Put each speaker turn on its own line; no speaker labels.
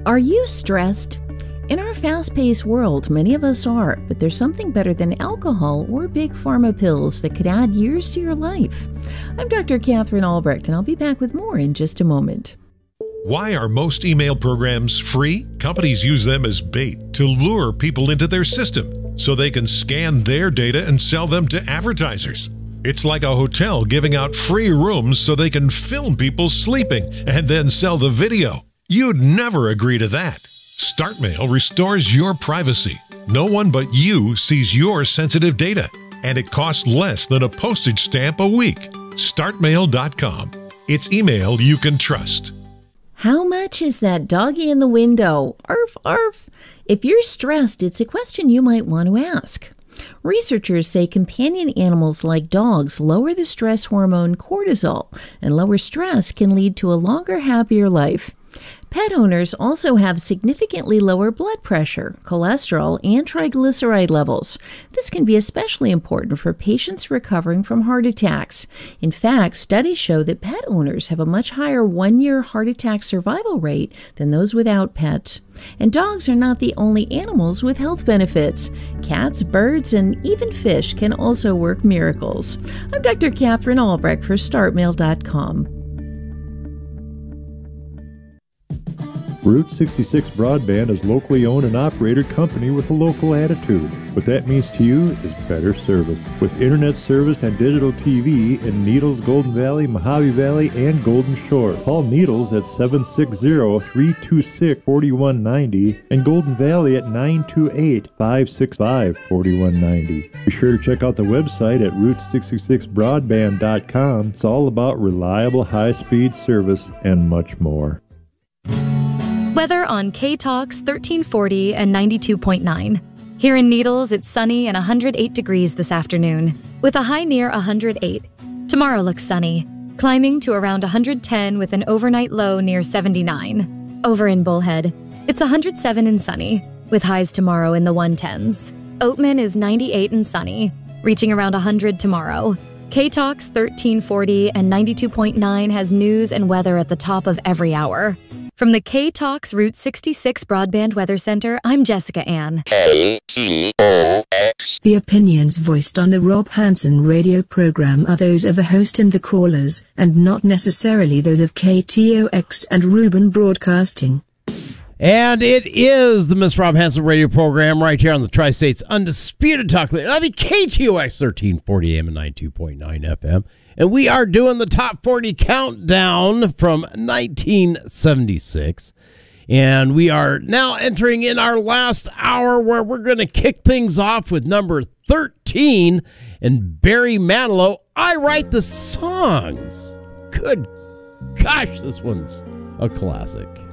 Are you stressed? In our fast-paced world, many of us are, but there's something better than alcohol or big pharma pills that could add years to your life. I'm Dr. Catherine Albrecht, and I'll be back with more in just a moment.
Why are most email programs free? Companies use them as bait to lure people into their system so they can scan their data and sell them to advertisers. It's like a hotel giving out free rooms so they can film people sleeping and then sell the video. You'd never agree to that. StartMail restores your privacy. No one but you sees your sensitive data, and it costs less than a postage stamp a week. StartMail.com. It's email you can trust.
How much is that doggy in the window? Arf, arf. If you're stressed, it's a question you might want to ask. Researchers say companion animals like dogs lower the stress hormone cortisol, and lower stress can lead to a longer, happier life. Pet owners also have significantly lower blood pressure, cholesterol, and triglyceride levels. This can be especially important for patients recovering from heart attacks. In fact, studies show that pet owners have a much higher one-year heart attack survival rate than those without pets. And dogs are not the only animals with health benefits. Cats, birds, and even fish can also work miracles. I'm Dr. Catherine Albrecht for StartMail.com.
Route 66 Broadband is a locally owned and operated company with a local attitude. What that means to you is better service. With internet service and digital TV in Needles, Golden Valley, Mojave Valley, and Golden Shore. Call Needles at 760-326-4190 and Golden Valley at 928-565-4190. Be sure to check out the website at Route66Broadband.com. It's all about reliable high-speed service and much more.
Weather on K-Talks 1340 and 92.9. Here in Needles, it's sunny and 108 degrees this afternoon, with a high near 108. Tomorrow looks sunny, climbing to around 110 with an overnight low near 79. Over in Bullhead, it's 107 and sunny, with highs tomorrow in the 110s. Oatman is 98 and sunny, reaching around 100 tomorrow. K-Talks 1340 and 92.9 has news and weather at the top of every hour. From the K-Talks Route 66 Broadband Weather Center, I'm Jessica Ann.
KTOX. The opinions voiced on the Rob Hansen radio program are those of the host and the callers, and not necessarily those of KTOX and Reuben Broadcasting.
And it is the Miss Rob Hansen radio program right here on the Tri-State's Undisputed Talk. I mean, KTOX 1340 AM and 92.9 FM. And we are doing the top 40 countdown from 1976. And we are now entering in our last hour where we're going to kick things off with number 13 and Barry Manilow, I Write the Songs. Good gosh, this one's a classic.